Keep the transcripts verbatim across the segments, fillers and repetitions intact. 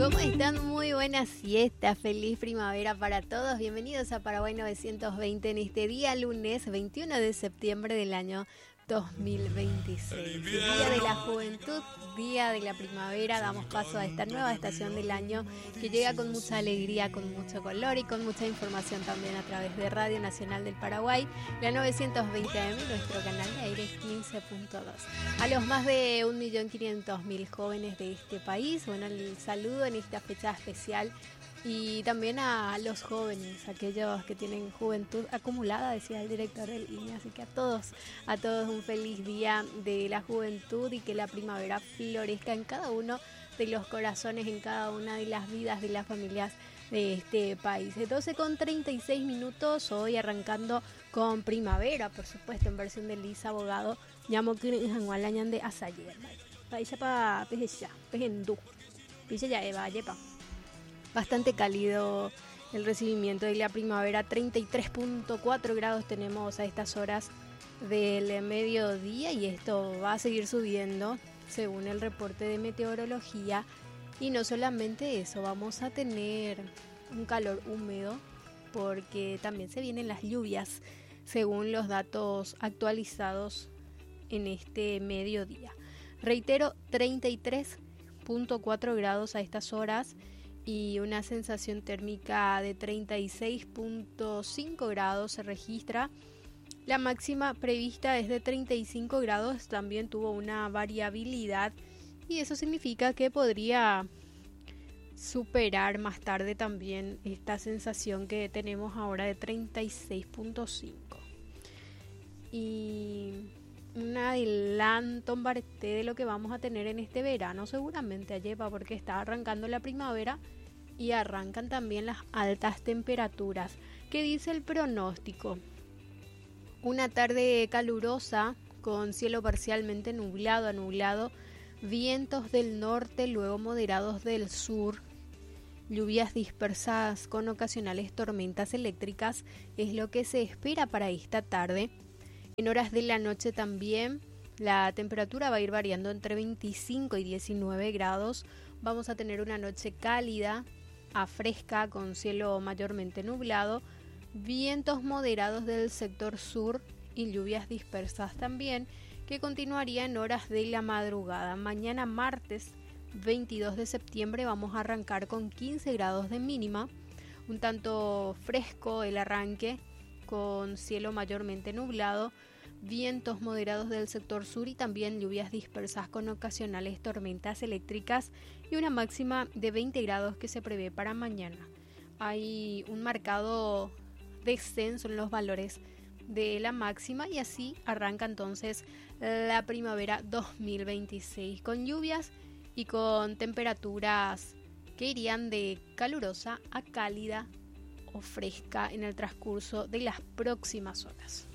¿Cómo están? Muy buena siesta, feliz primavera para todos. Bienvenidos a Paraguay novecientos veinte en este día lunes veintiuno de septiembre del año dos mil veintiséis. Día de la juventud, día de la primavera. Damos paso a esta nueva estación del año que llega con mucha alegría, con mucho color y con mucha información también a través de Radio Nacional del Paraguay, la novecientos veinte A M, nuestro canal de aire quince punto dos. A los más de un millón quinientos mil jóvenes de este país, bueno, el saludo en esta fecha especial. Y también a los jóvenes, aquellos que tienen juventud acumulada, decía el director del I N E. Así que a todos, a todos un feliz día de la juventud y que la primavera florezca en cada uno de los corazones, en cada una de las vidas de las familias de este país. doce con treinta y seis minutos, hoy arrancando con primavera, por supuesto, en versión de Lisa Abogado. Llamo que en de Asayer. Paisa pa pejeya, pejendu. Dice ya Eva, yepa. Bastante cálido el recibimiento de la primavera, treinta y tres punto cuatro grados tenemos a estas horas del mediodía y esto va a seguir subiendo según el reporte de meteorología. Y no solamente eso, vamos a tener un calor húmedo porque también se vienen las lluvias según los datos actualizados en este mediodía. Reitero, treinta y tres punto cuatro grados a estas horas y una sensación térmica de treinta y seis punto cinco grados se registra. La máxima prevista es de treinta y cinco grados, también tuvo una variabilidad y eso significa que podría superar más tarde también esta sensación que tenemos ahora de treinta y seis punto cinco. Y un adelanto, un barete de lo que vamos a tener en este verano seguramente, Ayepa, porque está arrancando la primavera y arrancan también las altas temperaturas. ¿Qué dice el pronóstico? Una tarde calurosa con cielo parcialmente nublado a nublado, vientos del norte, luego moderados del sur, lluvias dispersas con ocasionales tormentas eléctricas es lo que se espera para esta tarde. En horas de la noche también la temperatura va a ir variando entre veinticinco y diecinueve grados. Vamos a tener una noche cálida a fresca con cielo mayormente nublado, vientos moderados del sector sur y lluvias dispersas también que continuarían en horas de la madrugada. Mañana martes veintidós de septiembre vamos a arrancar con quince grados de mínima, un tanto fresco el arranque con cielo mayormente nublado, vientos moderados del sector sur y también lluvias dispersas con ocasionales tormentas eléctricas y una máxima de veinte grados que se prevé para mañana. Hay un marcado descenso en los valores de la máxima y así arranca entonces la primavera dos mil veintiséis con lluvias y con temperaturas que irían de calurosa a cálida o fresca en el transcurso de las próximas horas.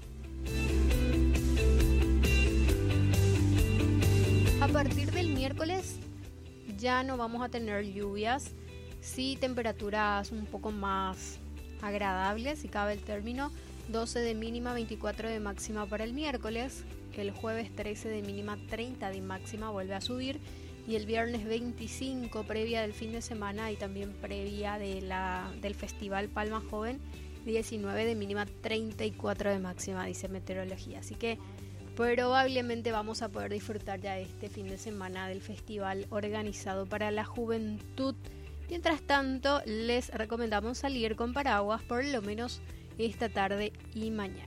A partir del miércoles ya no vamos a tener lluvias, sí temperaturas un poco más agradables, si cabe el término, doce de mínima, veinticuatro de máxima para el miércoles, el jueves trece de mínima, treinta de máxima vuelve a subir y el viernes veinticinco previa del fin de semana y también previa de la, del festival Palma Joven, diecinueve de mínima, treinta y cuatro de máxima, dice meteorología. Así que probablemente vamos a poder disfrutar ya este fin de semana del festival organizado para la juventud. Mientras tanto, les recomendamos salir con paraguas por lo menos esta tarde y mañana.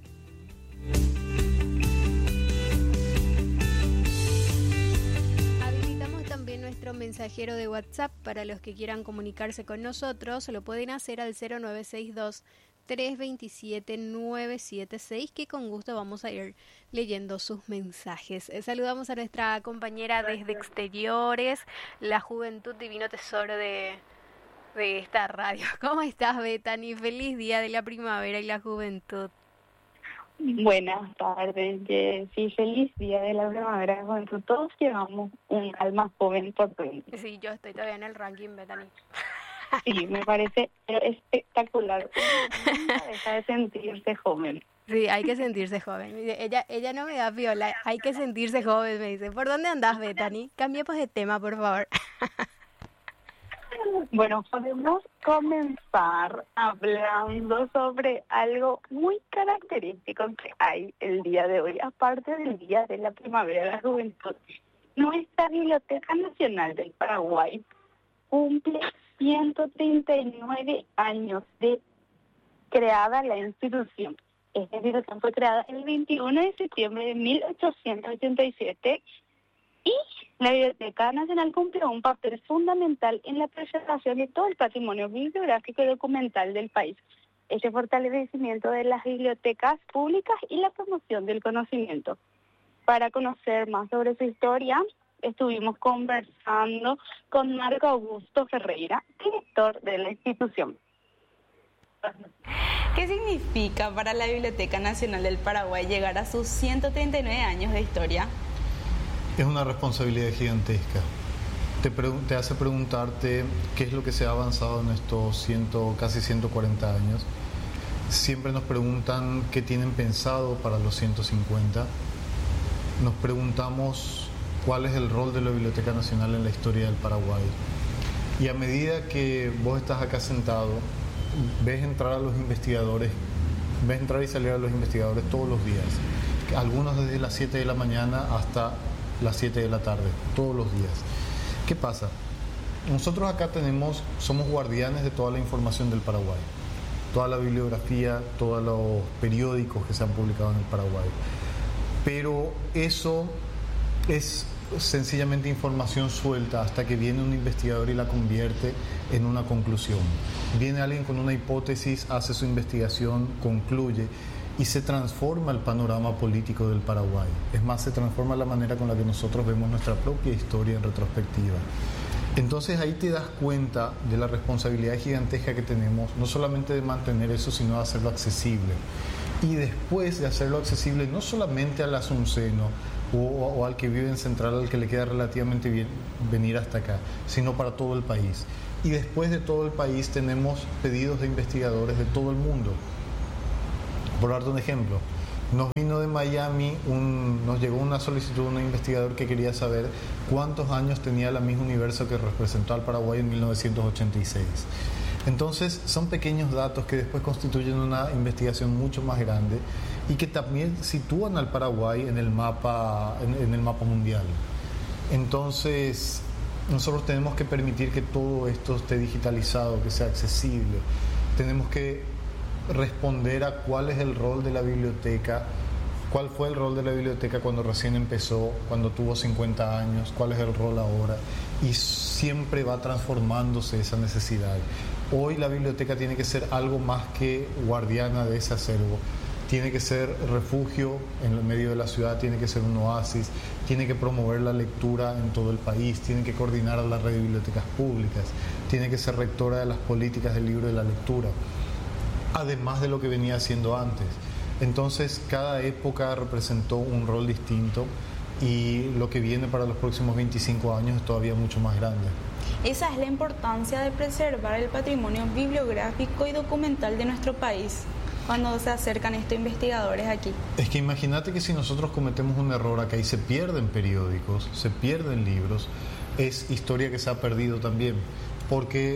También nuestro mensajero de WhatsApp para los que quieran comunicarse con nosotros, lo pueden hacer al cero nueve seis dos, tres dos siete, nueve siete seis, que con gusto vamos a ir leyendo sus mensajes. Saludamos a nuestra compañera desde exteriores, la Juventud Divino Tesoro de, de esta radio. ¿Cómo estás, Betani? Feliz día de la primavera y la juventud. Buenas tardes, Jessy. Feliz día de la primavera y juventud. Todos llevamos un alma joven por dentro. Sí, yo estoy todavía en el ranking, Betani. Sí, me parece espectacular. Uno deja de sentirse joven. Sí, hay que sentirse joven. Ella ella no me da piola, hay que sentirse joven, me dice. ¿Por dónde andás, Betani? Cambiemos de tema, por favor. Bueno, podemos comenzar hablando sobre algo muy característico que hay el día de hoy, aparte del Día de la Primavera de la Juventud. Nuestra Biblioteca Nacional del Paraguay cumple ciento treinta y nueve años de creada la institución. Esta institución fue creada el veintiuno de septiembre de mil ochocientos ochenta y siete y la Biblioteca Nacional cumplió un papel fundamental en la preservación de todo el patrimonio bibliográfico y documental del país, este fortalecimiento de las bibliotecas públicas y la promoción del conocimiento. Para conocer más sobre su historia, estuvimos conversando con Marco Augusto Ferreira, director de la institución. ¿Qué significa para la Biblioteca Nacional del Paraguay llegar a sus ciento treinta y nueve años de historia? Es una responsabilidad gigantesca. Te, te hace preguntarte qué es lo que se ha avanzado en estos ciento, casi ciento cuarenta años. Siempre nos preguntan qué tienen pensado para los ciento cincuenta. Nos preguntamos cuál es el rol de la Biblioteca Nacional en la historia del Paraguay. Y a medida que vos estás acá sentado, ves entrar a los investigadores, ves entrar y salir a los investigadores todos los días. Algunos desde las siete de la mañana hasta las siete de la tarde, todos los días. ¿Qué pasa? Nosotros acá tenemos, somos guardianes de toda la información del Paraguay, toda la bibliografía, todos los periódicos que se han publicado en el Paraguay. Pero eso es sencillamente información suelta hasta que viene un investigador y la convierte en una conclusión. Viene alguien con una hipótesis, hace su investigación, concluye y se transforma el panorama político del Paraguay. Es más, se transforma la manera con la que nosotros vemos nuestra propia historia en retrospectiva. Entonces ahí te das cuenta de la responsabilidad gigantesca que tenemos, no solamente de mantener eso, sino de hacerlo accesible. Y después de hacerlo accesible no solamente al asunceno o, o al que vive en Central, al que le queda relativamente bien venir hasta acá, sino para todo el país. Y después de todo el país tenemos pedidos de investigadores de todo el mundo. Por darte un ejemplo, nos vino de Miami, un, nos llegó una solicitud de un investigador que quería saber cuántos años tenía la Miss Universo que representó al Paraguay en mil novecientos ochenta y seis. Entonces son pequeños datos que después constituyen una investigación mucho más grande y que también sitúan al Paraguay en el mapa, en, en el mapa mundial. Entonces nosotros tenemos que permitir que todo esto esté digitalizado, que sea accesible. Tenemos que responder a cuál es el rol de la biblioteca, cuál fue el rol de la biblioteca cuando recién empezó, cuando tuvo cincuenta años, cuál es el rol ahora, y siempre va transformándose esa necesidad. Hoy la biblioteca tiene que ser algo más que guardiana de ese acervo, tiene que ser refugio en el medio de la ciudad, tiene que ser un oasis, tiene que promover la lectura en todo el país, tiene que coordinar a la red de bibliotecas públicas, tiene que ser rectora de las políticas del libro y la lectura, además de lo que venía haciendo antes. Entonces cada época representó un rol distinto y lo que viene para los próximos veinticinco años es todavía mucho más grande. Esa es la importancia de preservar el patrimonio bibliográfico y documental de nuestro país cuando se acercan estos investigadores aquí. Es que imagínate que si nosotros cometemos un error acá y se pierden periódicos, se pierden libros, es historia que se ha perdido también, porque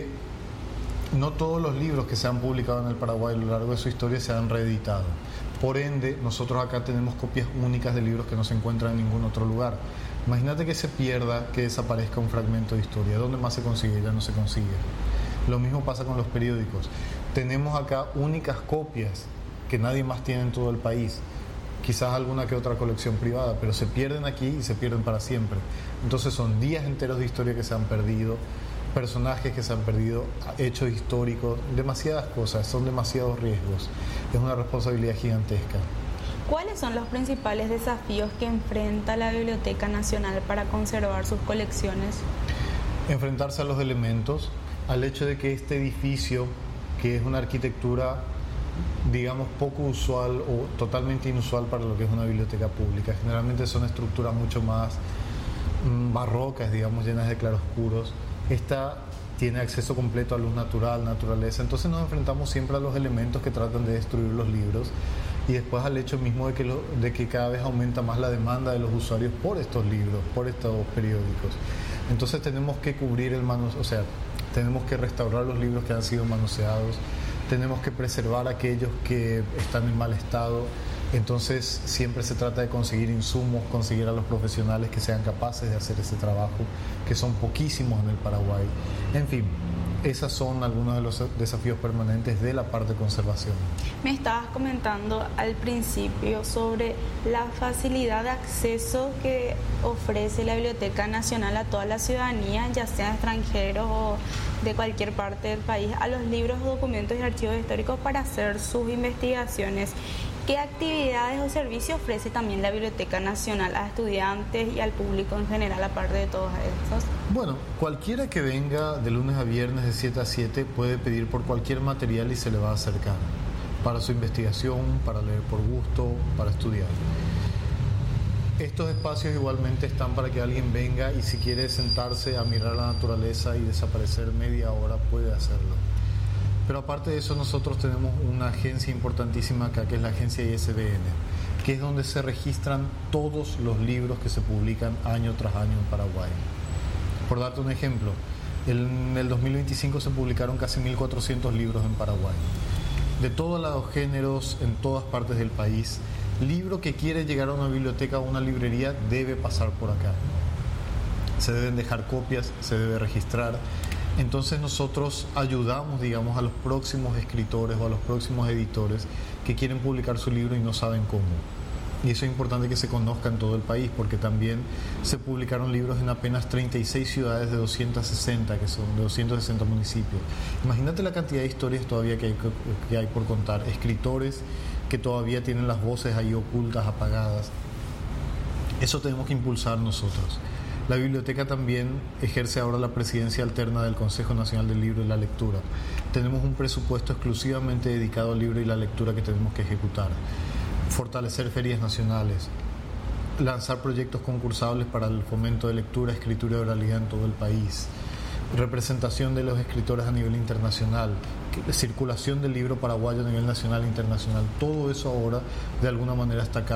no todos los libros que se han publicado en el Paraguay a lo largo de su historia se han reeditado. Por ende, nosotros acá tenemos copias únicas de libros que no se encuentran en ningún otro lugar. Imagínate que se pierda, que desaparezca un fragmento de historia. ¿Dónde más se consigue? Ya no se consigue. Lo mismo pasa con los periódicos. Tenemos acá únicas copias que nadie más tiene en todo el país. Quizás alguna que otra colección privada, pero se pierden aquí y se pierden para siempre. Entonces son días enteros de historia que se han perdido, personajes que se han perdido, hechos históricos, demasiadas cosas, son demasiados riesgos. Es una responsabilidad gigantesca. ¿Cuáles son los principales desafíos que enfrenta la Biblioteca Nacional para conservar sus colecciones? Enfrentarse a los elementos, al hecho de que este edificio, que es una arquitectura, digamos, poco usual o totalmente inusual para lo que es una biblioteca pública. Generalmente son estructuras mucho más mmm, barrocas, digamos, llenas de claroscuros. Esta tiene acceso completo a luz natural, naturaleza. Entonces nos enfrentamos siempre a los elementos que tratan de destruir los libros y después al hecho mismo de que, lo, de que cada vez aumenta más la demanda de los usuarios por estos libros, por estos periódicos. Entonces tenemos que cubrir el manos, o sea, tenemos que restaurar los libros que han sido manoseados, tenemos que preservar aquellos que están en mal estado. Entonces siempre se trata de conseguir insumos, conseguir a los profesionales que sean capaces de hacer ese trabajo, que son poquísimos en el Paraguay. En fin, esos son algunos de los desafíos permanentes de la parte de conservación. Me estabas comentando al principio sobre la facilidad de acceso que ofrece la Biblioteca Nacional a toda la ciudadanía, ya sean extranjeros o de cualquier parte del país, a los libros, documentos y archivos históricos para hacer sus investigaciones. ¿Qué actividades o servicios ofrece también la Biblioteca Nacional a estudiantes y al público en general, aparte de todos estos? Bueno, cualquiera que venga de lunes a viernes de siete a siete puede pedir por cualquier material y se le va a acercar para su investigación, para leer por gusto, para estudiar. Estos espacios igualmente están para que alguien venga y si quiere sentarse a mirar la naturaleza y desaparecer media hora puede hacerlo. Pero aparte de eso, nosotros tenemos una agencia importantísima acá, que es la agencia I S B N, que es donde se registran todos los libros que se publican año tras año en Paraguay. Por darte un ejemplo, en el dos mil veinticinco se publicaron casi mil cuatrocientos libros en Paraguay, de todos los géneros, en todas partes del país. Libro que quiere llegar a una biblioteca o una librería debe pasar por acá. Se deben dejar copias, se debe registrar. Entonces nosotros ayudamos, digamos, a los próximos escritores o a los próximos editores que quieren publicar su libro y no saben cómo. Y eso es importante que se conozca en todo el país, porque también se publicaron libros en apenas treinta y seis ciudades de doscientos sesenta, que son de doscientos sesenta municipios. Imagínate la cantidad de historias todavía que hay, que hay por contar, escritores que todavía tienen las voces ahí ocultas, apagadas. Eso tenemos que impulsar nosotros. La biblioteca también ejerce ahora la presidencia alterna del Consejo Nacional del Libro y la Lectura. Tenemos un presupuesto exclusivamente dedicado al libro y la lectura que tenemos que ejecutar. Fortalecer ferias nacionales, lanzar proyectos concursables para el fomento de lectura, escritura y oralidad en todo el país, representación de los escritores a nivel internacional, circulación del libro paraguayo a nivel nacional e internacional. Todo eso ahora de alguna manera está acá.